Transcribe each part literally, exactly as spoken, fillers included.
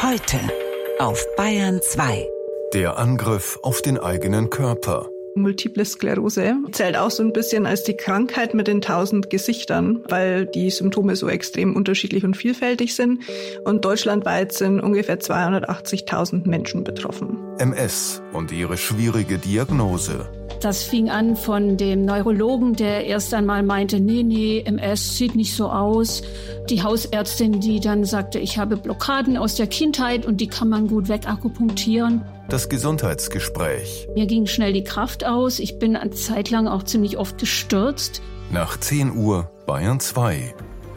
Heute auf Bayern zwei. Der Angriff auf den eigenen Körper. Multiple Sklerose zählt auch so ein bisschen als die Krankheit mit den tausend Gesichtern, weil die Symptome so extrem unterschiedlich und vielfältig sind. Und deutschlandweit sind ungefähr zweihundertachtzigtausend Menschen betroffen. M S und ihre schwierige Diagnose. Das fing an von dem Neurologen, der erst einmal meinte, nee, nee, M S sieht nicht so aus. Die Hausärztin, die dann sagte, ich habe Blockaden aus der Kindheit und die kann man gut wegakupunktieren. Das Gesundheitsgespräch. Mir ging schnell die Kraft aus. Ich bin eine Zeit lang auch ziemlich oft gestürzt. Nach zehn Uhr Bayern zwei.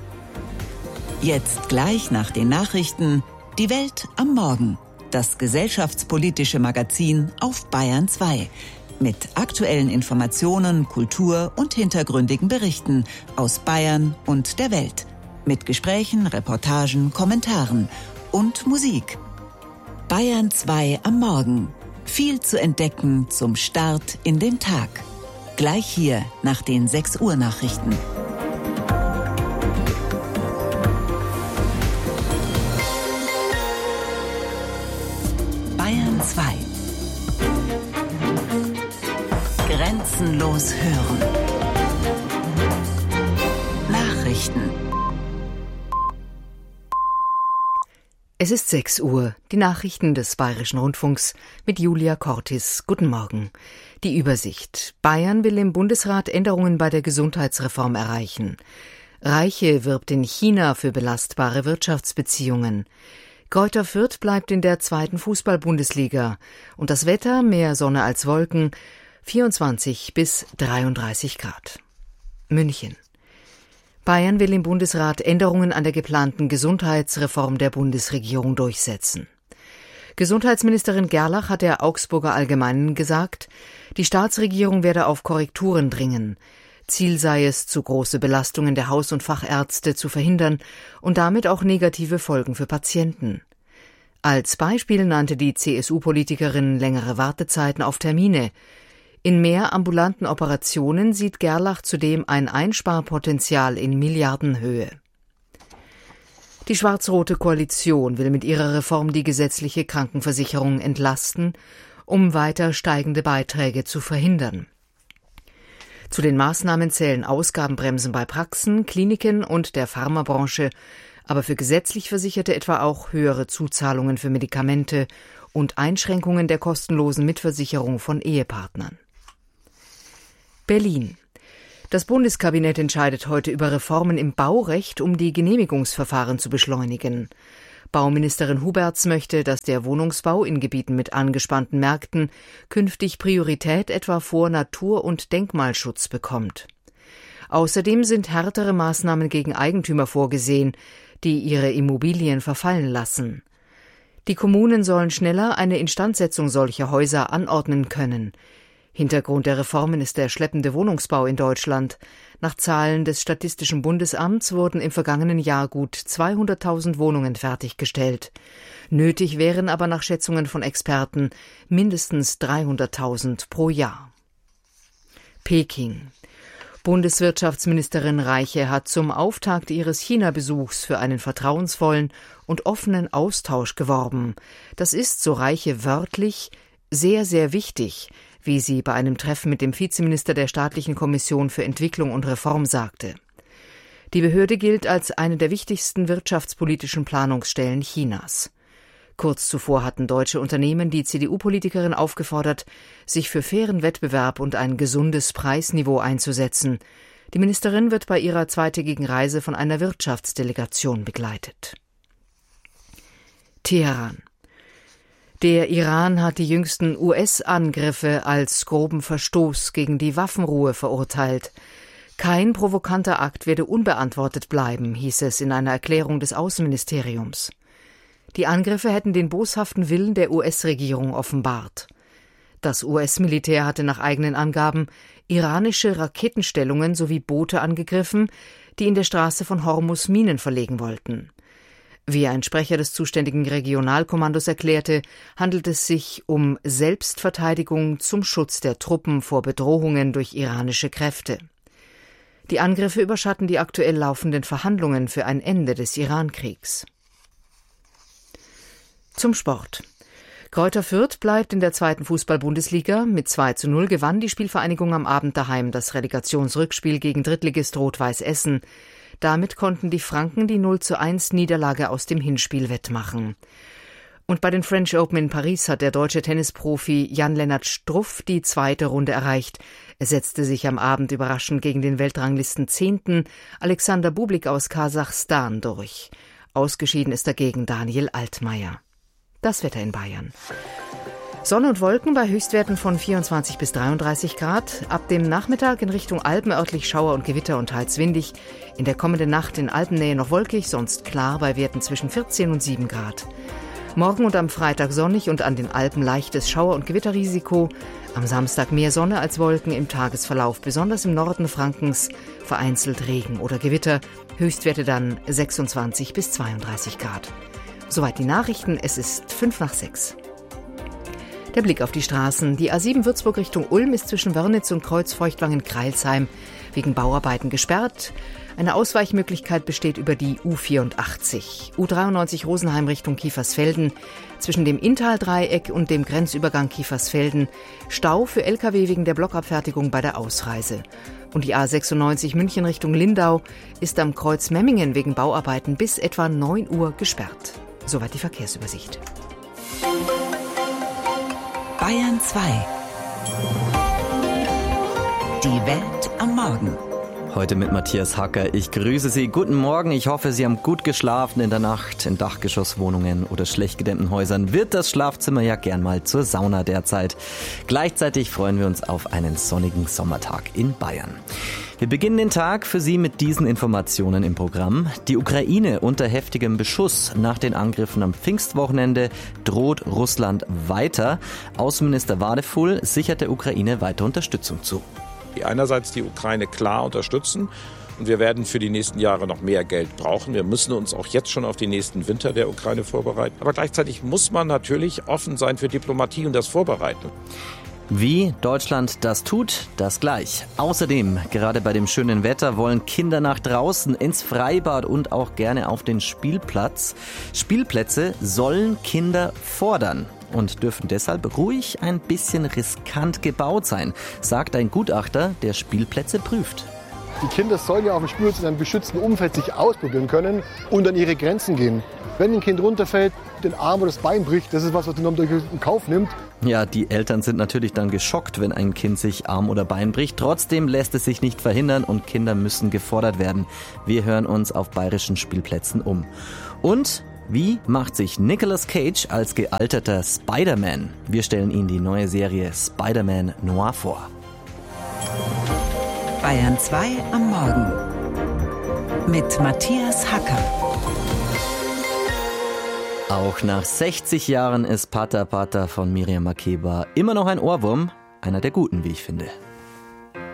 Jetzt gleich nach den Nachrichten Die Welt am Morgen. Das gesellschaftspolitische Magazin auf Bayern zwei. Mit aktuellen Informationen, Kultur und hintergründigen Berichten aus Bayern und der Welt. Mit Gesprächen, Reportagen, Kommentaren und Musik. Bayern zwei am Morgen. Viel zu entdecken zum Start in den Tag. Gleich hier nach den sechs Uhr Nachrichten. Bayern zwei. Grenzenlos hören. Nachrichten. Es ist sechs Uhr, die Nachrichten des Bayerischen Rundfunks mit Julia Cortis. Guten Morgen. Die Übersicht. Bayern will im Bundesrat Änderungen bei der Gesundheitsreform erreichen. Reiche wirbt in China für belastbare Wirtschaftsbeziehungen. Greuther Fürth bleibt in der zweiten Fußball-Bundesliga. Und das Wetter, mehr Sonne als Wolken, vierundzwanzig bis dreiunddreißig Grad. München. Bayern will im Bundesrat Änderungen an der geplanten Gesundheitsreform der Bundesregierung durchsetzen. Gesundheitsministerin Gerlach hat der Augsburger Allgemeinen gesagt, die Staatsregierung werde auf Korrekturen dringen. Ziel sei es, zu große Belastungen der Haus- und Fachärzte zu verhindern und damit auch negative Folgen für Patienten. Als Beispiel nannte die C S U-Politikerin längere Wartezeiten auf Termine. In mehr ambulanten Operationen sieht Gerlach zudem ein Einsparpotenzial in Milliardenhöhe. Die schwarz-rote Koalition will mit ihrer Reform die gesetzliche Krankenversicherung entlasten, um weiter steigende Beiträge zu verhindern. Zu den Maßnahmen zählen Ausgabenbremsen bei Praxen, Kliniken und der Pharmabranche, aber für gesetzlich Versicherte etwa auch höhere Zuzahlungen für Medikamente und Einschränkungen der kostenlosen Mitversicherung von Ehepartnern. Berlin. Das Bundeskabinett entscheidet heute über Reformen im Baurecht, um die Genehmigungsverfahren zu beschleunigen. Bauministerin Huberts möchte, dass der Wohnungsbau in Gebieten mit angespannten Märkten künftig Priorität etwa vor Natur- und Denkmalschutz bekommt. Außerdem sind härtere Maßnahmen gegen Eigentümer vorgesehen, die ihre Immobilien verfallen lassen. Die Kommunen sollen schneller eine Instandsetzung solcher Häuser anordnen können. Hintergrund der Reformen ist der schleppende Wohnungsbau in Deutschland. Nach Zahlen des Statistischen Bundesamts wurden im vergangenen Jahr gut zweihunderttausend Wohnungen fertiggestellt. Nötig wären aber nach Schätzungen von Experten mindestens dreihunderttausend pro Jahr. Peking. Bundeswirtschaftsministerin Reiche hat zum Auftakt ihres China-Besuchs für einen vertrauensvollen und offenen Austausch geworben. Das ist, so Reiche wörtlich, sehr, sehr wichtig, wie sie bei einem Treffen mit dem Vizeminister der Staatlichen Kommission für Entwicklung und Reform sagte. Die Behörde gilt als eine der wichtigsten wirtschaftspolitischen Planungsstellen Chinas. Kurz zuvor hatten deutsche Unternehmen die C D U-Politikerin aufgefordert, sich für fairen Wettbewerb und ein gesundes Preisniveau einzusetzen. Die Ministerin wird bei ihrer zweitägigen Reise von einer Wirtschaftsdelegation begleitet. Teheran. Der Iran hat die jüngsten U S-Angriffe als groben Verstoß gegen die Waffenruhe verurteilt. Kein provokanter Akt werde unbeantwortet bleiben, hieß es in einer Erklärung des Außenministeriums. Die Angriffe hätten den boshaften Willen der U S-Regierung offenbart. Das U S-Militär hatte nach eigenen Angaben iranische Raketenstellungen sowie Boote angegriffen, die in der Straße von Hormuz Minen verlegen wollten. Wie ein Sprecher des zuständigen Regionalkommandos erklärte, handelt es sich um Selbstverteidigung zum Schutz der Truppen vor Bedrohungen durch iranische Kräfte. Die Angriffe überschatten die aktuell laufenden Verhandlungen für ein Ende des Iran-Kriegs. Zum Sport. Greuther Fürth bleibt in der zweiten Fußball-Bundesliga. Mit zwei zu null gewann die Spielvereinigung am Abend daheim das Relegationsrückspiel gegen Drittligist Rot-Weiß Essen. Damit konnten die Franken die null zu eins Niederlage aus dem Hinspiel wettmachen. Und bei den French Open in Paris hat der deutsche Tennisprofi Jan-Lennart Struff die zweite Runde erreicht. Er setzte sich am Abend überraschend gegen den Weltranglisten-Zehnten Alexander Bublik aus Kasachstan durch. Ausgeschieden ist dagegen Daniel Altmaier. Das Wetter in Bayern. Sonne und Wolken bei Höchstwerten von vierundzwanzig bis dreiunddreißig Grad. Ab dem Nachmittag in Richtung Alpen örtlich Schauer und Gewitter und teils windig. In der kommenden Nacht in Alpennähe noch wolkig, sonst klar bei Werten zwischen vierzehn und sieben Grad. Morgen und am Freitag sonnig und an den Alpen leichtes Schauer- und Gewitterrisiko. Am Samstag mehr Sonne als Wolken im Tagesverlauf, besonders im Norden Frankens vereinzelt Regen oder Gewitter. Höchstwerte dann sechsundzwanzig bis zweiunddreißig Grad. Soweit die Nachrichten, es ist fünf nach sechs. Der Blick auf die Straßen. Die A sieben Würzburg Richtung Ulm ist zwischen Wörnitz und Kreuzfeuchtwangen-Kreilsheim wegen Bauarbeiten gesperrt. Eine Ausweichmöglichkeit besteht über die U vierundachtzig. U dreiundneunzig Rosenheim Richtung Kiefersfelden. Zwischen dem Inntal-Dreieck und dem Grenzübergang Kiefersfelden Stau für L K W wegen der Blockabfertigung bei der Ausreise. Und die A sechsundneunzig München Richtung Lindau ist am Kreuz Memmingen wegen Bauarbeiten bis etwa neun Uhr gesperrt. Soweit die Verkehrsübersicht. Bayern zwei. Die Welt am Morgen. Heute mit Matthias Hacker. Ich grüße Sie. Guten Morgen. Ich hoffe, Sie haben gut geschlafen in der Nacht. In Dachgeschosswohnungen oder schlecht gedämmten Häusern wird das Schlafzimmer ja gern mal zur Sauna derzeit. Gleichzeitig freuen wir uns auf einen sonnigen Sommertag in Bayern. Wir beginnen den Tag für Sie mit diesen Informationen im Programm. Die Ukraine unter heftigem Beschuss nach den Angriffen am Pfingstwochenende droht Russland weiter. Außenminister Wadefull sichert der Ukraine weiter Unterstützung zu. Einerseits die Ukraine klar unterstützen und wir werden für die nächsten Jahre noch mehr Geld brauchen. Wir müssen uns auch jetzt schon auf die nächsten Winter der Ukraine vorbereiten. Aber gleichzeitig muss man natürlich offen sein für Diplomatie und das Vorbereiten. Wie Deutschland das tut, das gleich. Außerdem, gerade bei dem schönen Wetter, wollen Kinder nach draußen ins Freibad und auch gerne auf den Spielplatz. Spielplätze sollen Kinder fordern und dürfen deshalb ruhig ein bisschen riskant gebaut sein, sagt ein Gutachter, der Spielplätze prüft. Die Kinder sollen ja auf dem Spielplatz in einem geschützten Umfeld sich ausprobieren können und an ihre Grenzen gehen. Wenn ein Kind runterfällt, den Arm oder das Bein bricht, das ist was, was man in Kauf nimmt. Ja, die Eltern sind natürlich dann geschockt, wenn ein Kind sich Arm oder Bein bricht. Trotzdem lässt es sich nicht verhindern und Kinder müssen gefordert werden. Wir hören uns auf bayerischen Spielplätzen um. Und wie macht sich Nicolas Cage als gealterter Spider-Man? Wir stellen Ihnen die neue Serie Spider-Man Noir vor. Bayern zwei am Morgen mit Matthias Hacker. Auch nach sechzig Jahren ist Pata Pata von Miriam Makeba immer noch ein Ohrwurm, einer der guten, wie ich finde.